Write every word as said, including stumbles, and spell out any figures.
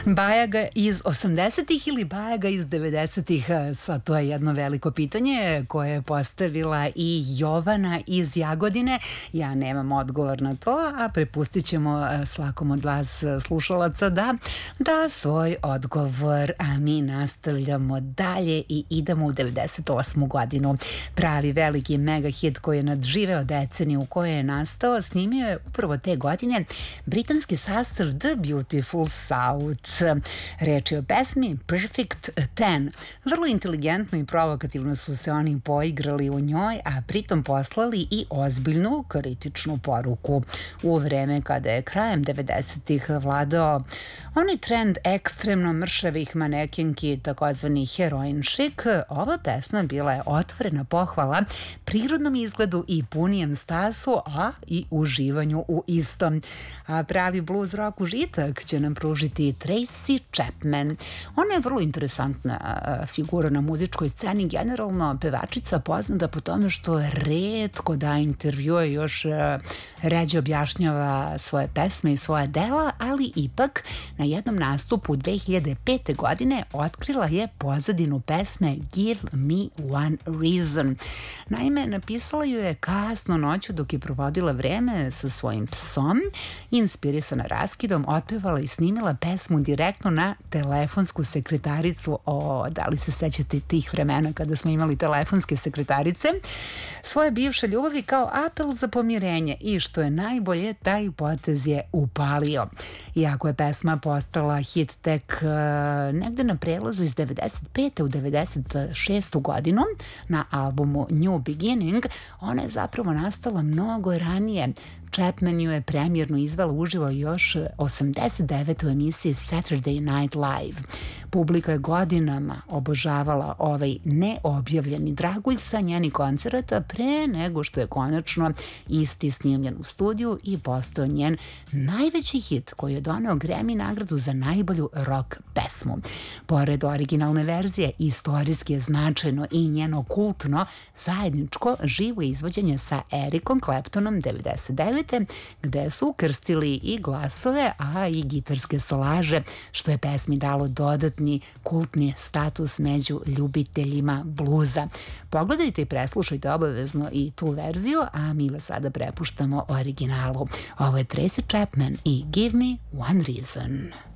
Bajaga iz osamdesetih ili Bajaga iz devedesetih? Sad to je jedno veliko pitanje koje je postavila i Jovana iz Jagodine. Ja nemam odgovor na to, a prepustit ćemo svakom od vas slušalaca da da svoj odgovor, a mi nastavljamo dalje i idemo u devedeset osmu godinu. Pravi veliki mega hit koji je nadživeo deceniju u kojoj je nastao, snimio je upravo te godine britanski sastav The Beautiful South. Reč je o pesmi Perfect Ten. Vrlo inteligentno i provokativno su se oni poigrali u njoj, a pritom poslali i ozbiljnu kritičnu poruku. U vreme kada je krajem devedesetih vladao onaj trend ekstremno mršavih manekenki, takozvani heroin chic, ova pesma bila je otvorena pohvala prirodnom izgledu i punijem stasu, a i uživanju u istom. A pravi blues rock užitak će nam pružiti Tracy Chapman. Ona je vrlo interesantna figura na muzičkoj sceni, generalno pevačica poznata po tome što retko da intervjuje, još ređe objašnjava svoje pesme i svoje dela, ali ipak na jednom nastupu dve hiljade pete. godine otkrila je pozadinu pesme Give Me One Reason. Naime, napisala ju je kasno noću dok je provodila vreme sa svojim psom. Inspirisana raskidom, otpevala i snimila pesmu direktno na telefonsku sekretaricu. O, da li se sećate tih vremena kada smo imali telefonske sekretarice? Svoje bivše ljubavi kao apel za pomirenje i što je najbolje, taj potez je upalio. Iako je pesma postala hit tek uh, negde na prelazu iz devedeset pete. u devedeset šestu. godinu na albumu New Beginning, ona je zapravo nastala mnogo ranije. Chapman ju je premijerno izvela uživo još osamdeset devete. u emisiji Saturday Night Live. Publika je godinama obožavala ovaj neobjavljeni dragulj sa njenih koncerata pre nego što je konačno isti snimljen u studiju i postao njen najveći hit koji je doneo Grammy nagradu za najbolju rock pesmu. Pored originalne verzije, istorijski je značajno i njeno kultno zajedničko živo izvođenje sa Ericom Claptonom devedeset devete. gde su ukrstili i glasove, a i gitarske solaže, što je pesmi dalo dodatni kultni status među ljubiteljima bluza. Pogledajte i preslušajte obavezno i tu verziju, a mi vas sada prepuštamo originalu. Ovo je Tracy Chapman i Give Me One Reason.